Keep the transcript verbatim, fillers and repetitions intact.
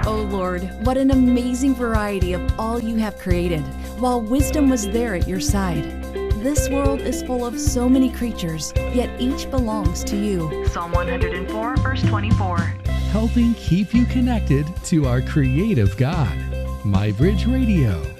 O Lord, what an amazing variety of all you have created, while wisdom was there at your side. This world is full of so many creatures, yet each belongs to you. Psalm one hundred four, verse twenty-four. Helping keep you connected to our creative God. MyBridge Radio.